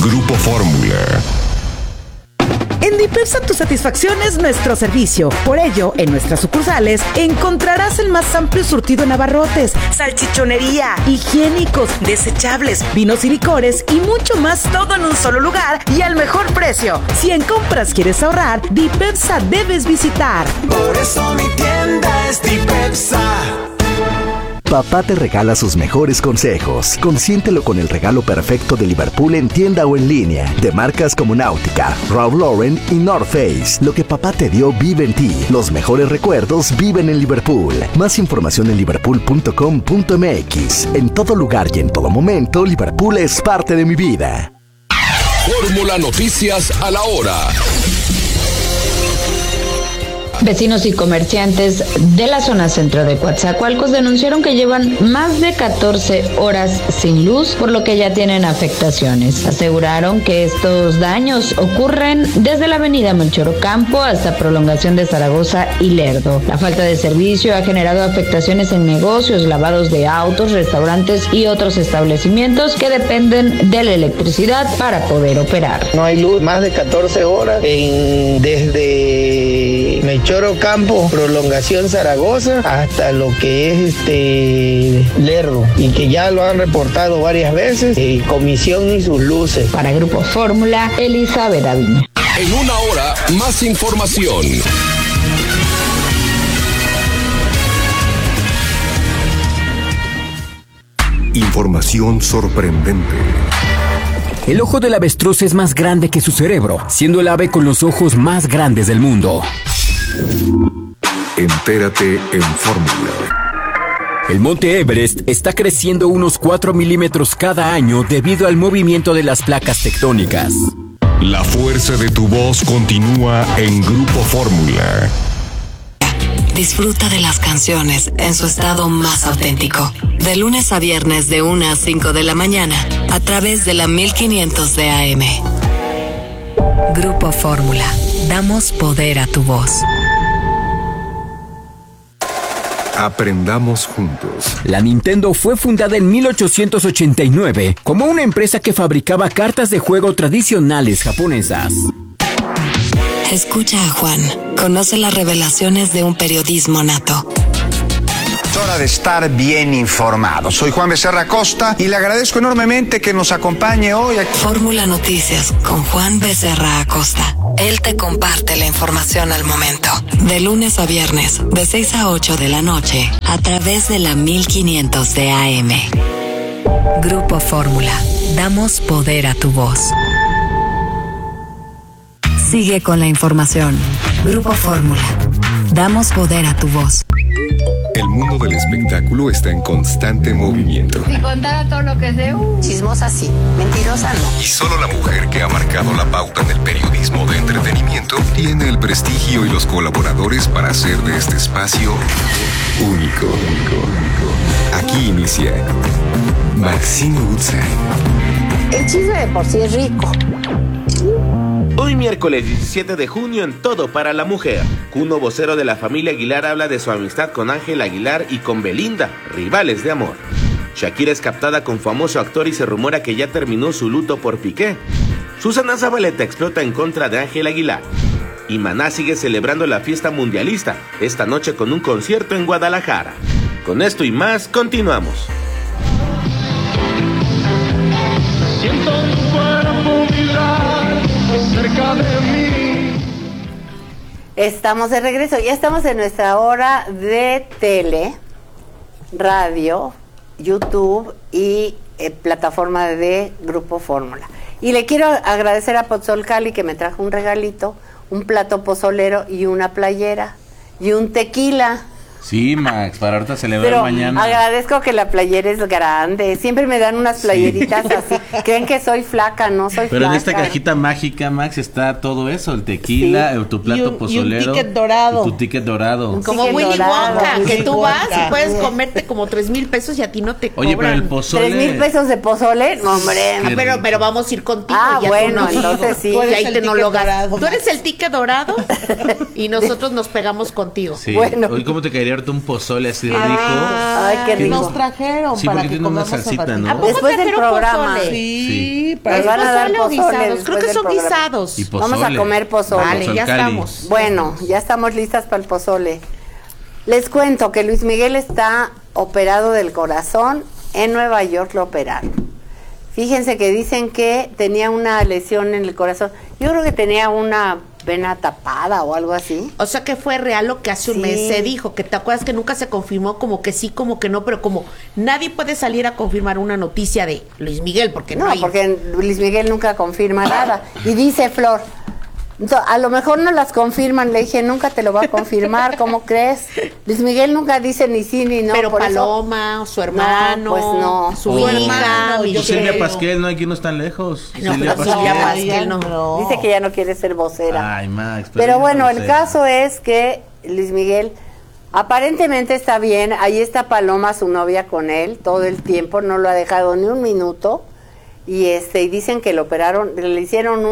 Grupo Fórmula. En Dipepsa tu satisfacción es nuestro servicio. Por ello, en nuestras sucursales encontrarás el más amplio surtido en abarrotes, salchichonería, higiénicos, desechables, vinos y licores y mucho más, todo en un solo lugar y al mejor precio. Si en compras quieres ahorrar, Dipepsa debes visitar. Por eso mi tienda es Dipepsa. Papá te regala sus mejores consejos. Consiéntelo con el regalo perfecto de Liverpool en tienda o en línea. De marcas como Náutica, Ralph Lauren y North Face. Lo que papá te dio vive en ti. Los mejores recuerdos viven en Liverpool. Más información en liverpool.com.mx. En todo lugar y en todo momento, Liverpool es parte de mi vida. Fórmula Noticias a la hora. Vecinos y comerciantes de la zona centro de Coatzacoalcos denunciaron que llevan más de 14 horas sin luz, por lo que ya tienen afectaciones. Aseguraron que estos daños ocurren desde la avenida Melchor Ocampo hasta prolongación de Zaragoza y Lerdo. La falta de servicio ha generado afectaciones en negocios, lavados de autos, restaurantes y otros establecimientos que dependen de la electricidad para poder operar. No hay luz más de 14 horas desde Melchor Ocampo, prolongación Zaragoza, hasta lo que es Lerdo, y que ya lo han reportado varias veces, comisión y sus luces. Para Grupo Fórmula, Elizabeth Aviña. En una hora, más información. Información sorprendente. El ojo del avestruz es más grande que su cerebro, siendo el ave con los ojos más grandes del mundo. Entérate en Fórmula. El monte Everest está creciendo unos 4 milímetros cada año debido al movimiento de las placas tectónicas. La fuerza de tu voz continúa en Grupo Fórmula. Disfruta de las canciones en su estado más auténtico. De lunes a viernes de 1 a 5 de la mañana a través de la 1500 de AM. Grupo Fórmula. Damos poder a tu voz. Aprendamos juntos. La Nintendo fue fundada en 1889 como una empresa que fabricaba cartas de juego tradicionales japonesas. Escucha a Juan. Conoce las revelaciones de un periodismo nato. Es hora de estar bien informado. Soy Juan Becerra Acosta y le agradezco enormemente que nos acompañe hoy aquí. Fórmula Noticias con Juan Becerra Acosta. Él te comparte la información al momento. De lunes a viernes, de 6 a 8 de la noche, a través de la 1500 de AM. Grupo Fórmula. Damos poder a tu voz. Sigue con la información. Grupo Fórmula. Damos poder a tu voz. El mundo del espectáculo está en constante movimiento. Si contara todo lo que sé, chismosa sí, mentirosa no. Y solo la mujer que ha marcado la pauta en el periodismo de entretenimiento tiene el prestigio y los colaboradores para hacer de este espacio único. Aquí inicia Maxine Woodside. El chisme de por sí es rico. Hoy miércoles 17 de junio en Todo para la Mujer, Cuno, vocero de la familia Aguilar, habla de su amistad con Ángel Aguilar y con Belinda, rivales de amor. Shakira es captada con famoso actor y se rumora que ya terminó su luto por Piqué. Susana Zabaleta explota en contra de Ángel Aguilar. Y Maná sigue celebrando la fiesta mundialista, esta noche con un concierto en Guadalajara. Con esto y más, continuamos. Siento tu cuerpo vibrar cerca de mí. Estamos de regreso, ya estamos en nuestra hora de tele, radio, YouTube y plataforma de Grupo Fórmula. Y le quiero agradecer a Pozol Cali que me trajo un regalito, un plato pozolero y una playera y un tequila. Sí, Max, para ahorita celebrar Pero mañana. agradezco que la playera es grande. Siempre me dan unas playeritas así. Creen que soy flaca, no soy Pero flaca. en esta cajita mágica, Max, está todo eso, el tequila, Sí. tu plato pozolero. Y un ticket dorado. Y tu ticket dorado. Como Willy Wonka, que tú vas y puedes comerte como 3,000 pesos y a ti no te cobran. Oye, pero el pozole... 3,000 pesos de pozole, no, hombre. Pero vamos a ir contigo. Ah, ya bueno, contigo. entonces sí. Tú Tú eres eres ahí el te no ticket lo dorado. Tú eres el ticket dorado y nosotros nos pegamos contigo. Sí. Bueno. Oye, ¿cómo te caería había ahorita un pozole así rico. Ay, qué rico. Nos trajeron Sí, para porque que tiene una comamos al salsita, ratito. ¿no? Después del programa. Sí, Nos van a dar pozole guisados. después Creo que del son programa. guisados. Y pozole. Vamos a comer pozole. Vale, ya Pozolcali. estamos. Bueno, ya estamos listas para el pozole. Les cuento que Luis Miguel está operado del corazón. En Nueva York lo operaron. Fíjense que dicen que tenía una lesión en el corazón. Yo creo que tenía una vena tapada o algo así. O sea que fue real lo que hace un mes se dijo, que te acuerdas que nunca se confirmó, como que sí, como que no, pero como nadie puede salir a confirmar una noticia de Luis Miguel, porque no hay... porque Luis Miguel nunca confirma nada. Y dice Flor, a lo mejor no las confirman. Le dije, nunca te lo va a confirmar, ¿cómo crees? Luis Miguel nunca dice ni sí ni no. Pero por Paloma, su hermano, pues no. su hija, Pues Silvia Pasquel, no, aquí no están lejos. No, Silvia pero Silvia Pasquel no. Dice que ya no quiere ser vocera. Ay, Max. Pero bueno, no el sé. caso es que Luis Miguel aparentemente está bien. Ahí está Paloma, su novia, con él todo el tiempo, no lo ha dejado ni un minuto. Y y dicen que lo operaron, le hicieron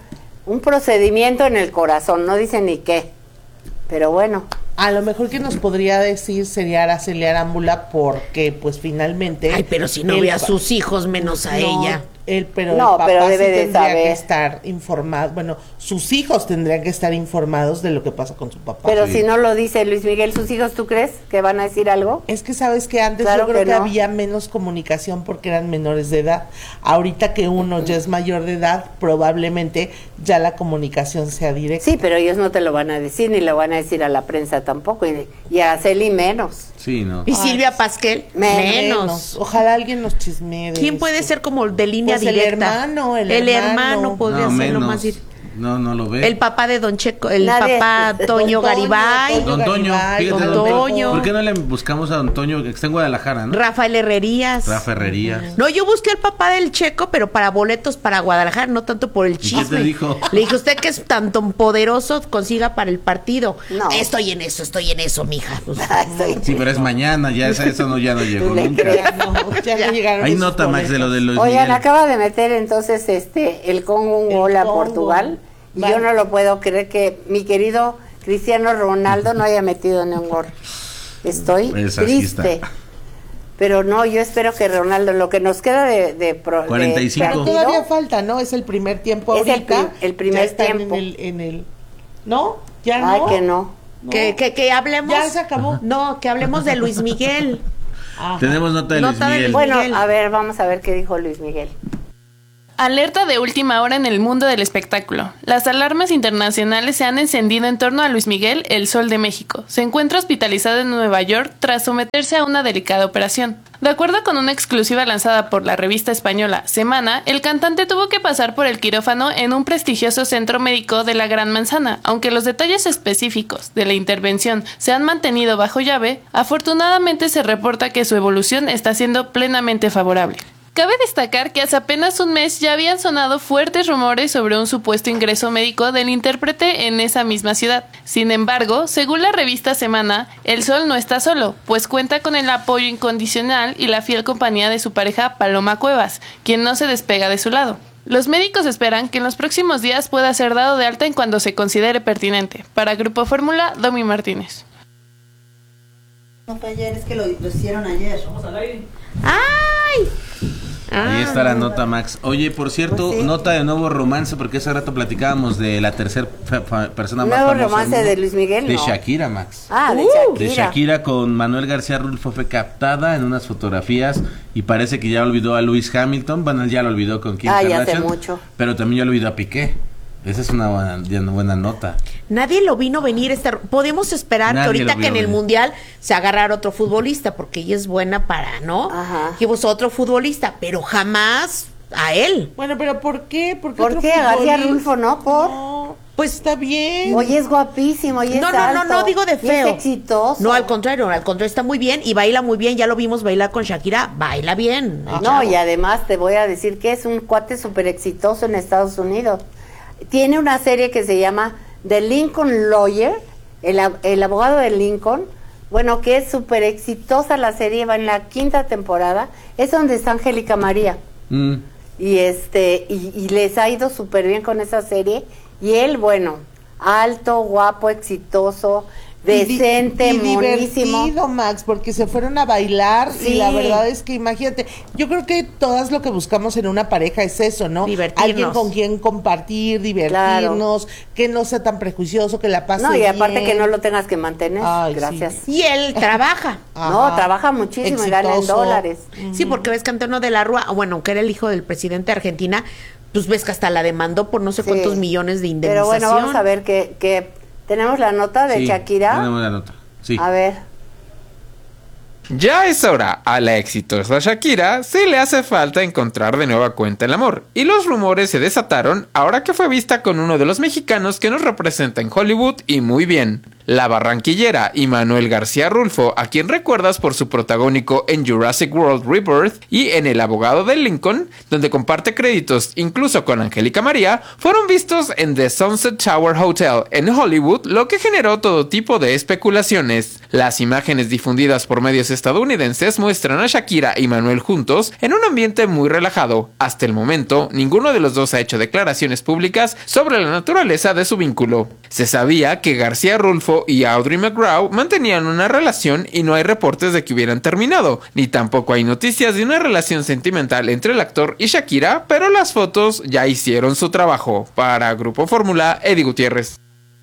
un procedimiento en el corazón, no dicen ni qué. Pero bueno. A lo mejor que nos podría decir sería Araceli Arámbula, porque pues finalmente... Ay, pero si no ve a sus hijos menos a ella. Pero No, el papá pero sí debe de tendría saber. que estar informado. Bueno, sus hijos tendrían que estar informados de lo que pasa con su papá. Pero si no lo dice Luis Miguel, sus hijos, ¿tú crees que van a decir algo? Es que sabes que antes Claro yo creo que que no. había menos comunicación porque eran menores de edad. Ahorita que uno ya es mayor de edad, probablemente ya la comunicación sea directa. Sí, pero ellos no te lo van a decir, ni lo van a decir a la prensa tampoco, y a Araceli menos. Sí, ¿no? Y Silvia Pasquel, menos. Ojalá alguien nos chismee de ¿Quién esto. puede ser como de línea Pues el directa? hermano, el hermano podría No, ser lo menos. más No, no lo ve. El papá de Don Checo, el Nadie- papá Toño Garibay, Don Toño, fíjate, Don Don Toño. ¿Por qué no le buscamos a Don Toño, que está en Guadalajara, ¿no? Rafael Herrerías. Rafa Herrerías. No, yo busqué al papá del Checo, pero para boletos para Guadalajara, no tanto por el ¿Y chisme. qué te dijo? Le dije, usted que es tan poderoso, consiga para el partido. No. Estoy en eso, mija. Pues, Sí, pero es mañana, ya eso no, ya no llegó le nunca. creas. Ya no llegaron Hay esos nota, Max, de lo de Luis Oigan, Miguel. acaba de meter entonces el Congo un gol a Congo. Portugal, y Vale. yo no lo puedo creer que mi querido Cristiano Ronaldo no haya metido ni un gol. Estoy Pues así triste. está. Pero no, yo espero que Ronaldo, lo que nos queda de 45. Pero partido, todavía falta, ¿no? Es el primer tiempo Es el ahorita. el primer Ya están tiempo. en el ¿no? Ya no. Ay, que no. que hablemos. Ya se acabó. No, que hablemos de Luis Miguel. Ajá. Tenemos nota de Luis Nota de Miguel. Luis Bueno, Miguel. a ver, vamos a ver qué dijo Luis Miguel. Alerta de última hora en el mundo del espectáculo. Las alarmas internacionales se han encendido en torno a Luis Miguel, el Sol de México. Se encuentra hospitalizado en Nueva York tras someterse a una delicada operación. De acuerdo con una exclusiva lanzada por la revista española Semana, el cantante tuvo que pasar por el quirófano en un prestigioso centro médico de la Gran Manzana. Aunque los detalles específicos de la intervención se han mantenido bajo llave, afortunadamente se reporta que su evolución está siendo plenamente favorable. Cabe destacar que hace apenas un mes ya habían sonado fuertes rumores sobre un supuesto ingreso médico del intérprete en esa misma ciudad. Sin embargo, según la revista Semana, el Sol no está solo, pues cuenta con el apoyo incondicional y la fiel compañía de su pareja Paloma Cuevas, quien no se despega de su lado. Los médicos esperan que en los próximos días pueda ser dado de alta en cuando se considere pertinente. Para Grupo Fórmula, Domi Martínez. No fue ayer, es que lo hicieron ayer. Vamos al aire. ¡Ay! Ahí está la nota, Max. Oye, por cierto, Pues sí. nota de nuevo romance, porque hace rato platicábamos de la tercera persona más ¿Nuevo famosa del romance mundo. de Luis Miguel? De No. Shakira, Max. Ah, de De Shakira. Shakira con Manuel García Rulfo fue captada en unas fotografías y parece que ya olvidó a Lewis Hamilton. Bueno, ya lo olvidó con Kim Ah, ya Kardashian. hace mucho. Pero también ya lo olvidó a Piqué. Esa es una buena nota. Nadie lo vino venir. Podemos esperar Nadie que ahorita lo que en vino el venir. Mundial se agarrara otro futbolista, porque ella es buena para, ¿no? Ajá. Dijimos otro futbolista, pero jamás a él. Bueno, pero ¿por qué? ¿Por qué? A García Rulfo, ¿no? Por... No, pues está bien. Oye, es guapísimo, y es alto, No digo de y feo. es exitoso. No, al contrario está muy bien y baila muy bien. Ya lo vimos bailar con Shakira, baila bien. el No, chavo. y además te voy a decir que es un cuate súper exitoso en Estados Unidos. Tiene una serie que se llama The Lincoln Lawyer, el abogado de Lincoln. Bueno, que es súper exitosa la serie, va en la 5ª temporada. Es donde está Angélica María. Y y les ha ido súper bien con esa serie. Y él, bueno, alto, guapo, exitoso, decente, y monísimo. divertido, Max, porque se fueron a bailar y la verdad es que imagínate, yo creo que todas lo que buscamos en una pareja es eso, ¿no? Divertirnos. Alguien con quien compartir, divertirnos, que no sea tan prejuicioso, que la pase No, y aparte bien. que no lo tengas que mantener. Ay, gracias. sí. Y él trabaja. No, trabaja muchísimo y gana en dólares. Sí, porque ves que Antonio de la Rúa, bueno, aunque era el hijo del presidente de Argentina, pues ves que hasta la demandó por no sé cuántos millones de indemnización. Pero bueno, vamos a ver que tenemos la nota de Shakira. Tenemos la nota. Sí. A ver. Ya es hora. A la exitosa Shakira sí le hace falta encontrar de nueva cuenta el amor. Y los rumores se desataron ahora que fue vista con uno de los mexicanos que nos representa en Hollywood y muy bien. La barranquillera Immanuel García Rulfo, a quien recuerdas por su protagónico en Jurassic World Rebirth y en El abogado de Lincoln, donde comparte créditos incluso con Angélica María, fueron vistos en The Sunset Tower Hotel en Hollywood, lo que generó todo tipo de especulaciones. Las imágenes difundidas por medios estadounidenses muestran a Shakira y Manuel juntos en un ambiente muy relajado. Hasta el momento, ninguno de los dos ha hecho declaraciones públicas sobre la naturaleza de su vínculo. Se sabía que García Rulfo y Audrey McGraw mantenían una relación y no hay reportes de que hubieran terminado, ni tampoco hay noticias de una relación sentimental entre el actor y Shakira, pero las fotos ya hicieron su trabajo. Para Grupo Fórmula, Eddie Gutiérrez.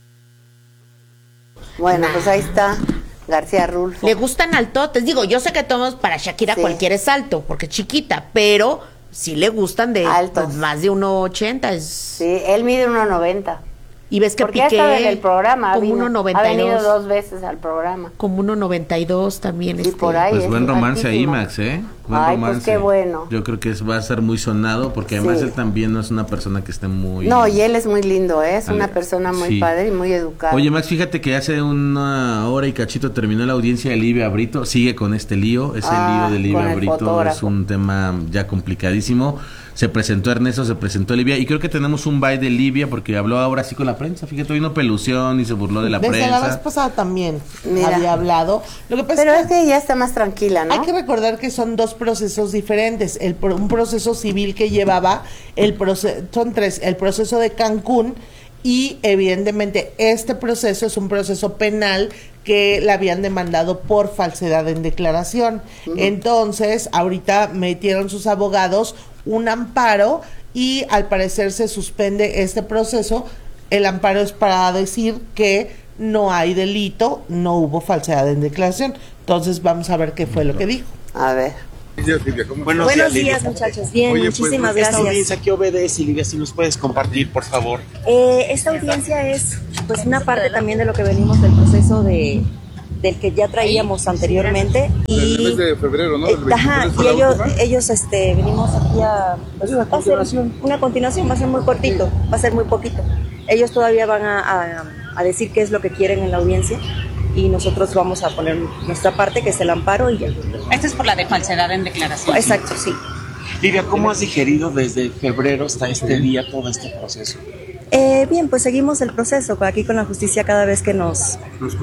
Bueno, pues ahí está García Rulfo. Le gustan altotes. Digo, yo sé que todos para Shakira cualquiera es alto, porque es chiquita, pero sí le gustan de altos. Pues, más de 1.80. Sí, él mide 1.90. Y ves que porque Piqué ha estado en el programa, como 1.92. ha venido 2 veces al programa. Como 1.92 también. Y por ahí pues buen romance ahí, Max, Buen romance. Pues qué bueno. Yo creo que va a ser muy sonado porque además Sí. él también no es una persona que esté muy... No, y él es muy lindo, es una persona muy sí. padre y muy educada. Oye, Max, fíjate que hace una hora y cachito terminó la audiencia de Livia Brito. Sigue con este lío. Ese lío de con Livia el Brito fotógrafo. es un tema ya complicadísimo. Se presentó Ernesto, se presentó Livia. Y creo que tenemos un bye de Livia porque habló ahora sí con la prensa. Fíjate, hoy no pelución y se burló de la Desde prensa. la vez pasada también Mira. había hablado. Lo que pasa Pero es que ella está más tranquila, ¿no? Hay que recordar que son dos procesos diferentes. Un proceso civil que llevaba, son 3, el proceso de Cancún y evidentemente este proceso es un proceso penal que la habían demandado por falsedad en declaración. Entonces, ahorita metieron sus abogados un amparo y al parecer se suspende este proceso. El amparo es para decir que no hay delito, no hubo falsedad en declaración. Entonces, vamos a ver qué fue lo que dijo. A ver. Buenos días, muchachos. Bien, Oye, muchísimas pues, gracias. ¿Esta audiencia qué obedece, Livia? Si nos puedes compartir, por favor. Esta audiencia es pues una parte también de lo que venimos del proceso del que ya traíamos anteriormente y el mes de febrero, ¿no? Ajá, y ellos venimos aquí a pues, va a ser una continuación, va a ser muy cortito, va a ser muy poquito. Ellos todavía van a decir qué es lo que quieren en la audiencia y nosotros vamos a poner nuestra parte, que es el amparo y ya. Esta es por la de falsedad en declaración. Exacto, sí. Livia, ¿cómo has digerido desde febrero hasta este día todo este proceso? Bien, pues seguimos el proceso aquí con la justicia cada vez que nos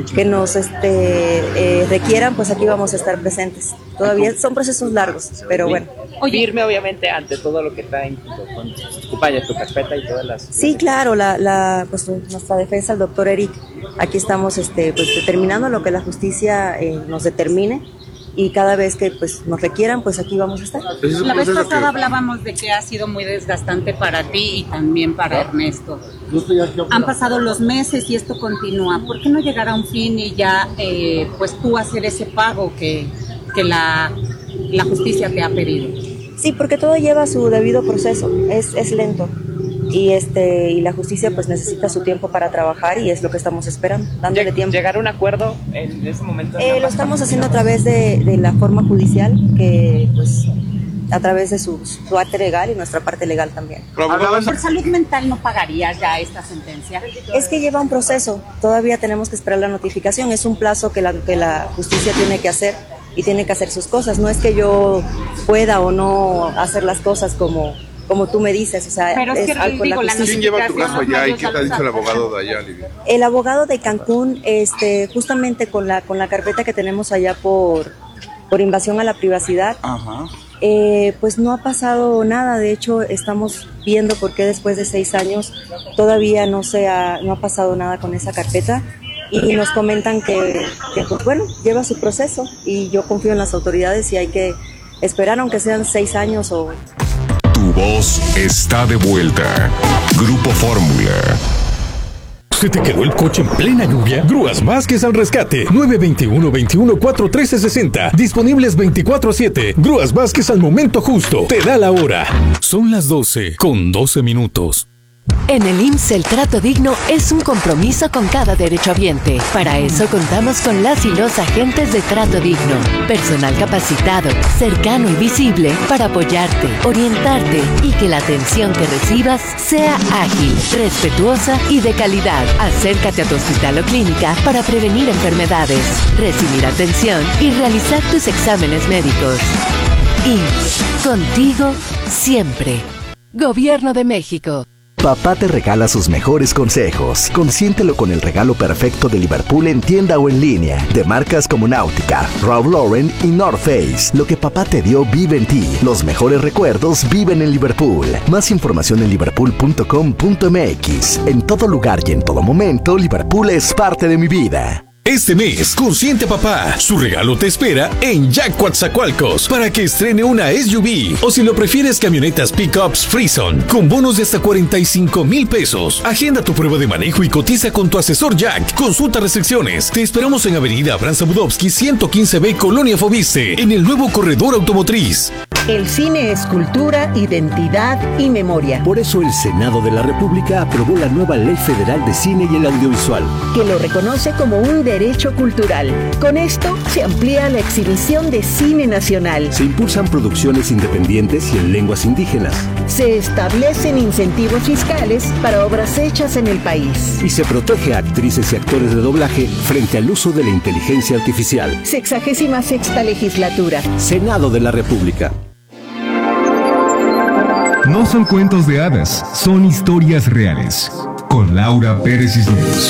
requieran, pues aquí vamos a estar presentes. Todavía son procesos largos, pero bueno. Firme obviamente ante todo lo que traen con tu carpeta y todas las... Sí, claro, pues nuestra defensa, el doctor Eric, aquí estamos pues determinando lo que la justicia nos determine. Y cada vez que pues nos requieran, pues aquí vamos a estar. La vez pasada hablábamos de que ha sido muy desgastante para ti y también para Ernesto. Han pasado los meses y esto continúa. ¿Por qué no llegar a un fin y ya pues tú hacer ese pago que la justicia te ha pedido? Sí, porque todo lleva su debido proceso, es lento. Y la justicia pues necesita su tiempo para trabajar y es lo que estamos esperando, dándole tiempo. ¿Llegar a un acuerdo en ese momento? Lo estamos haciendo a través de la forma judicial, que pues a través de su parte legal y nuestra parte legal también. ¿Por salud mental no pagarías ya esta sentencia? Es que lleva un proceso, todavía tenemos que esperar la notificación, es un plazo que la justicia tiene que hacer y tiene que hacer sus cosas, no es que yo pueda o no hacer las cosas como tú me dices, o sea, pero es que algo la justicia. ¿Quién lleva tu caso allá y qué te ha dicho el abogado de allá, Livia? El abogado de Cancún, justamente con la carpeta que tenemos allá por invasión a la privacidad, pues no ha pasado nada. De hecho, estamos viendo por qué después de 6 años todavía no ha pasado nada con esa carpeta. y nos comentan que pues bueno, lleva su proceso y yo confío en las autoridades y hay que esperar aunque sean 6 años o... Tu voz está de vuelta. Grupo Fórmula. ¿Se te quedó el coche en plena lluvia? Grúas Vázquez al rescate. 921-21-41360. Disponibles 24/7. Grúas Vázquez al momento justo. Te da la hora. Son las 12:12. En el IMSS el trato digno es un compromiso con cada derechohabiente. Para eso contamos con las y los agentes de trato digno. Personal capacitado, cercano y visible para apoyarte, orientarte y que la atención que recibas sea ágil, respetuosa y de calidad. Acércate a tu hospital o clínica para prevenir enfermedades, recibir atención y realizar tus exámenes médicos. IMSS, contigo siempre. Gobierno de México. Papá te regala sus mejores consejos. Consiéntelo con el regalo perfecto de Liverpool en tienda o en línea. De marcas como Nautica, Ralph Lauren y North Face. Lo que papá te dio vive en ti. Los mejores recuerdos viven en Liverpool. Más información en liverpool.com.mx. En todo lugar y en todo momento, Liverpool es parte de mi vida. Este mes, consiente papá. Su regalo te espera en Jack Coatzacoalcos para que estrene una SUV. O si lo prefieres, camionetas pickups Frison con bonos de hasta 45,000 pesos. Agenda tu prueba de manejo y cotiza con tu asesor Jack. Consulta restricciones. Te esperamos en Avenida Abraham Zabudowski 115B, Colonia Fobiste, en el nuevo corredor automotriz. El cine es cultura, identidad y memoria. Por eso el Senado de la República aprobó la nueva Ley Federal de Cine y el Audiovisual, que lo reconoce como un derecho cultural. Con esto se amplía la exhibición de cine nacional. Se impulsan producciones independientes y en lenguas indígenas. Se establecen incentivos fiscales para obras hechas en el país. Y se protege a actrices y actores de doblaje frente al uso de la inteligencia artificial. 66ª legislatura. Senado de la República. No son cuentos de hadas, son historias reales. Con Laura Pérez Cisneros.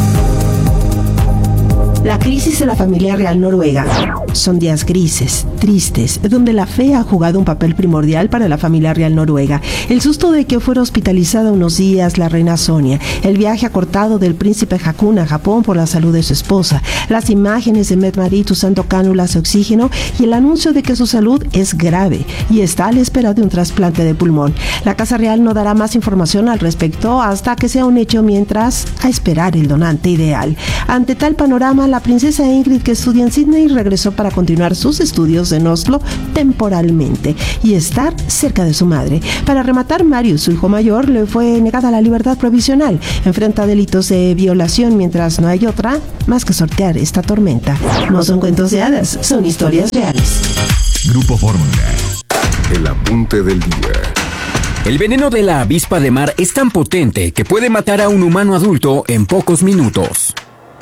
La crisis de la familia real noruega son días grises, tristes, donde la fe ha jugado un papel primordial para la familia real noruega. El susto de que fuera hospitalizada unos días la reina Sonia, el viaje acortado del príncipe Haakon a Japón por la salud de su esposa, las imágenes de Mette-Marit usando cánulas de oxígeno y el anuncio de que su salud es grave y está a la espera de un trasplante de pulmón. La Casa Real no dará más información al respecto hasta que sea un hecho, mientras a esperar el donante ideal. Ante tal panorama, la princesa Ingrid, que estudia en Sydney, regresó para continuar sus estudios en Oslo temporalmente y estar cerca de su madre. Para rematar, Marius, su hijo mayor, le fue negada la libertad provisional. Enfrenta delitos de violación, mientras no hay otra más que sortear esta tormenta. No son cuentos de hadas, son historias reales. Grupo Fórmula. El apunte del día. El veneno de la avispa de mar es tan potente que puede matar a un humano adulto en pocos minutos.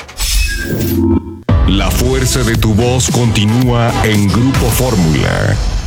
La fuerza de tu voz continúa en Grupo Fórmula.